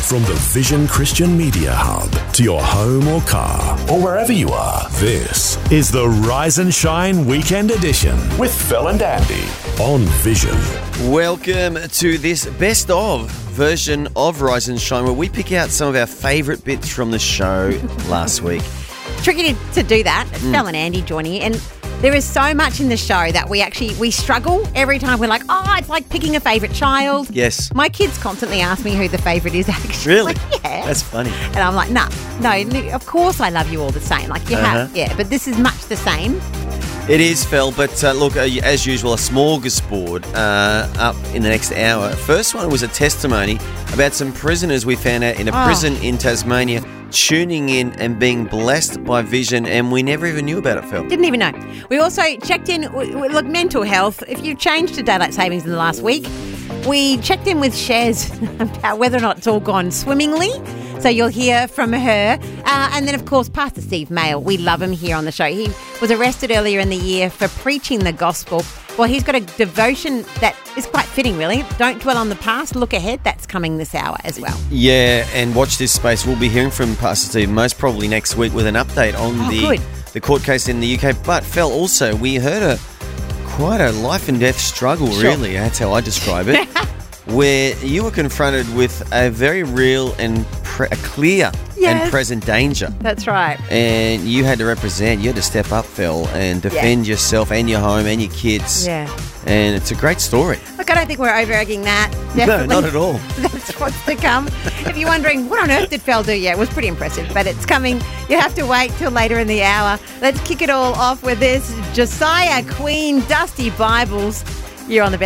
From the Vision Christian Media Hub to your home or car or wherever you are, this is the Rise and Shine Weekend Edition with Phil and Andy on Vision. Welcome to this best of version of Rise and Shine, where we pick out some of our favourite bits from the show last week. Tricky to do that. It's Phil and Andy joining you. And there is so much in the show that we struggle every time. We're like, it's like picking a favourite child. Yes. My kids constantly ask me who the favourite is actually. Really? Like, yeah. That's funny. And I'm like, no, of course I love you all the same. Like you have, but this is much the same. It is, Phil, but look, as usual, a smorgasbord up in the next hour. First one was a testimony about some prisoners we found out in a prison in Tasmania tuning in and being blessed by Vision, and we never even knew about it, Phil. Didn't even know. We also checked in, look, mental health. If you've changed to daylight savings in the last week, we checked in with Shez about whether or not it's all gone swimmingly. So you'll hear from her. And then, of course, Pastor Steve Mail. We love him here on the show. He was arrested earlier in the year for preaching the gospel. Well, he's got a devotion that is quite fitting, really. Don't dwell on the past, look ahead. That's coming this hour as well. Yeah, and watch this space. We'll be hearing from Pastor Steve most probably next week with an update on the court case in the UK. But, Phil, also, we heard quite a life and death struggle, really. That's how I describe it. Where you were confronted with a very real and clear and present danger. That's right. And you had to step up, Phil, and defend yourself and your home and your kids. Yeah. And it's a great story. Look, I don't think we're over-egging that. Definitely. No, not at all. That's what's to come. If you're wondering, what on earth did Phil do? Yeah, it was pretty impressive, but it's coming. You have to wait till later in the hour. Let's kick it all off with this. Josiah Queen, Dusty Bibles. You're on the